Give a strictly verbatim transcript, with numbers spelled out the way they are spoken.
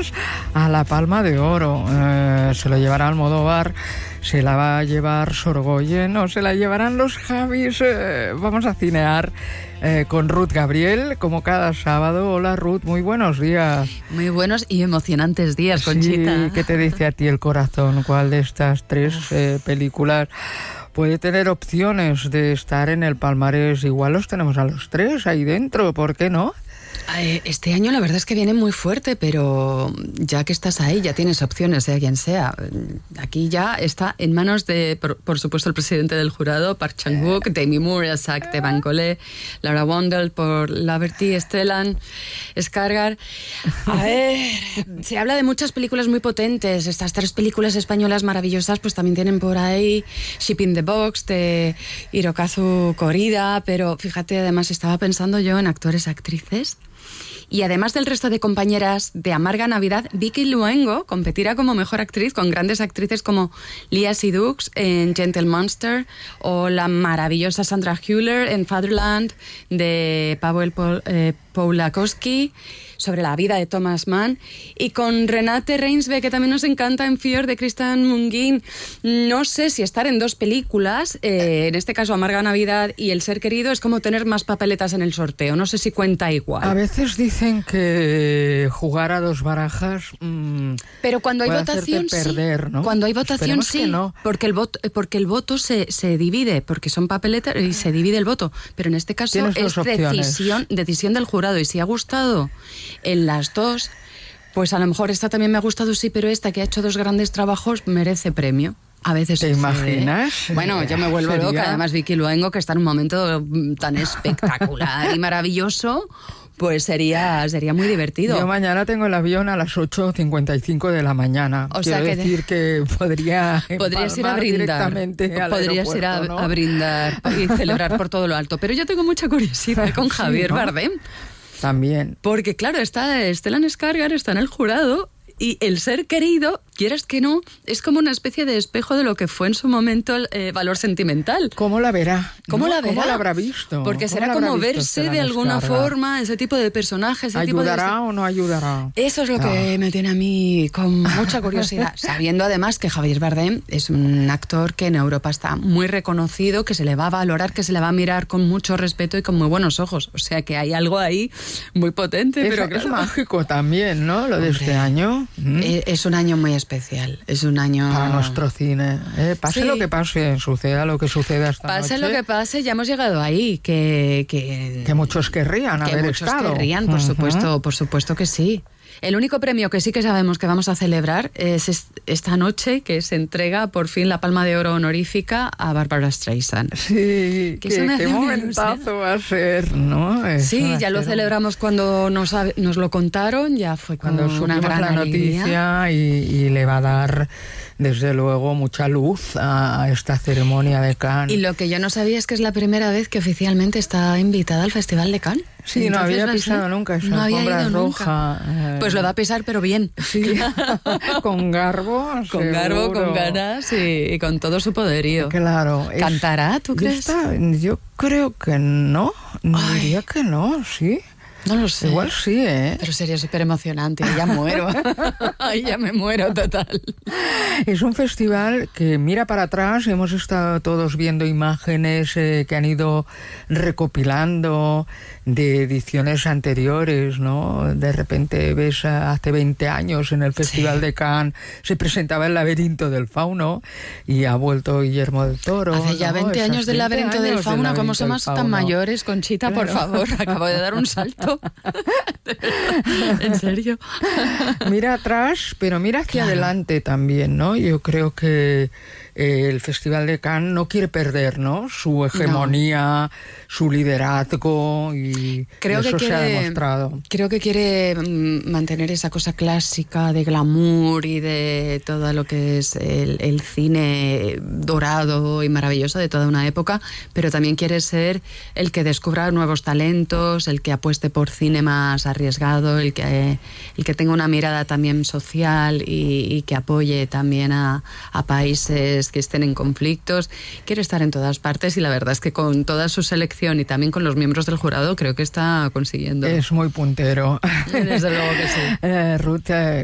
nominadas a la Palma de Oro. Eh, se lo llevará Almodóvar, se la va a llevar Sorogoyen o se la llevarán los Javis. Eh, vamos a cinear eh, con Ruth Gabriel, como cada sábado. Hola Ruth, muy buenos días. Muy buenos y emocionantes días, Conchita. Sí, ¿qué te dice a ti el corazón? ¿Cuál de estas tres eh, películas puede tener opciones de estar en el palmarés? Igual los tenemos a los tres ahí dentro, ¿por qué no? Este año la verdad es que viene muy fuerte, pero ya que estás ahí, ya tienes opciones, sea quien sea. Aquí ya está en manos de, por, por supuesto, el presidente del jurado, Park Chan-wook, Demi Moore, Isaac de Bancolé, Laura Wondel por Laverty, Stellan Skarsgård. A ver, se habla de muchas películas muy potentes. Estas tres películas españolas maravillosas pues también tienen por ahí Ship in the Box de Hirokazu Korida, pero fíjate, además estaba pensando yo en actores, actrices. Y además del resto de compañeras de Amarga Navidad, Vicky Luengo competirá como mejor actriz con grandes actrices como Lea Seydoux en Gentle Monster o la maravillosa Sandra Hüller en Fatherland de Paweł Pol, eh, Pawlakowski, sobre la vida de Thomas Mann, y con Renate Reinsve, que también nos encanta, en Fjord de Christian Mungin. No sé si estar en dos películas, eh, en este caso Amarga Navidad y El ser querido, es como tener más papeletas en el sorteo. No sé si cuenta igual. A veces dicen que jugar a dos barajas mmm, pero cuando hay puede votación hacerte perder, ¿no? Cuando hay votación Esperemos sí, que no. porque el voto, porque el voto se, se divide, porque son papeletas y se divide el voto. Pero en este caso Tienes es decisión, decisión del jurado, y si ha gustado en las dos, pues a lo mejor esta también me ha gustado, sí, pero esta que ha hecho dos grandes trabajos merece premio. A veces ¿Te sucede. imaginas? Bueno, yo me vuelvo Sería... loca. Además, Vicky Luengo, que está en un momento tan espectacular y maravilloso, pues sería, sería muy divertido. Yo mañana tengo el avión a las ocho cincuenta y cinco de la mañana. O Quiero sea que decir que podría podrías ir a brindar. Podrías ir a, ¿no? a brindar y celebrar por todo lo alto. Pero yo tengo mucha curiosidad con Javier sí, ¿no? Bardem. También. Porque claro, está Stellan Skarsgård, está en el jurado, y El ser querido, quieras que no, es como una especie de espejo de lo que fue en su momento el eh, valor sentimental. ¿Cómo la verá? ¿Cómo ¿no? la verá? ¿Cómo la habrá visto? Porque será como verse de alguna forma ese tipo de personajes. ¿Ayudará tipo de... o no ayudará? Eso es lo no. que me tiene a mí con mucha curiosidad. Sabiendo además que Javier Bardem es un actor que en Europa está muy reconocido, que se le va a valorar, que se le va a mirar con mucho respeto y con muy buenos ojos. O sea que hay algo ahí muy potente. Es, pero claro, es mágico también, ¿no? Lo de hombre, este año. ¿Mm? Es un año muy especial. Es un año... Para nuestro cine. ¿eh? Pase sí. lo que pase, suceda lo que suceda esta Pase noche. lo que pase, ya hemos llegado ahí. Que, que, que muchos querrían que haber muchos estado. querrían, por uh-huh. supuesto, por supuesto que sí. El único premio que sí que sabemos que vamos a celebrar es esta noche, que se entrega por fin la Palma de Oro honorífica a Barbara Streisand. Sí, que, que qué momentazo va a ser, ¿no? Eso sí, ya lo ser... celebramos cuando nos, nos lo contaron, ya fue cuando una gran la alegría. noticia y, y le va a dar, desde luego, mucha luz a esta ceremonia de Cannes. Y lo que yo no sabía es que es la primera vez que oficialmente está invitada al Festival de Cannes. Sí, Entonces, no había pisado ser, nunca esa no alfombra roja. Eh... Pues lo va a pisar, pero bien. Sí, con garbo. Con seguro. garbo, con ganas y, y con todo su poderío. Claro. ¿Cantará, tú crees? Está, yo creo que no. Ay. Diría que no, sí. No lo sé. Igual sí, ¿eh? Pero sería súper emocionante. Ya muero. Ay, ya me muero total. Es un festival que mira para atrás. Hemos estado todos viendo imágenes eh, que han ido recopilando de ediciones anteriores, ¿no? De repente ves hace veinte años en el Festival sí. de Cannes se presentaba El laberinto del fauno y ha vuelto Guillermo del Toro. Hace ya ¿no? veinte años del laberinto del fauno. ¿Cómo somos tan mayores, Conchita? Claro. Por favor, acabo de dar un salto. ¿En serio? Mira atrás, pero mira hacia claro. adelante también, ¿no? Yo creo que eh, el Festival de Cannes no quiere perder, ¿no? Su hegemonía, no. su liderazgo y creo eso que quiere, se ha demostrado. Creo que quiere mm, mantener esa cosa clásica de glamour y de todo lo que es el, el cine dorado y maravilloso de toda una época, pero también quiere ser el que descubra nuevos talentos, el que apueste por cine más arriesgado, el que, el que tenga una mirada también social y, y que apoye también a, a países que estén en conflictos. Quiere estar en todas partes y la verdad es que con toda su selección y también con los miembros del jurado creo que está consiguiendo. Es muy puntero. Desde luego que sí. Eh, Ruth,